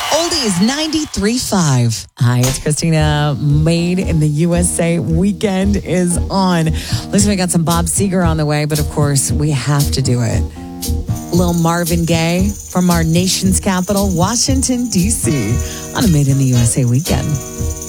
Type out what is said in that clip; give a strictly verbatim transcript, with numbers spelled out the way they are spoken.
Oldies ninety-three point five. Hi, it's Christina. Made in the U S A weekend is on. Listen, we got some Bob Seger on the way, but of course, we have to do it. Little Marvin Gaye from our nation's capital, Washington, D C, on a Made in the U S A weekend.